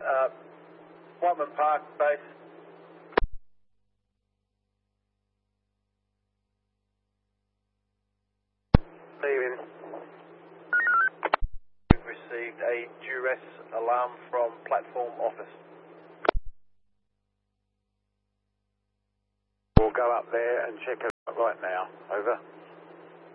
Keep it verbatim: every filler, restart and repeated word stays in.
Uh, Whiteman Park base. Leaving. We've received a duress alarm from platform office. We'll go up there and check it out right now. Over.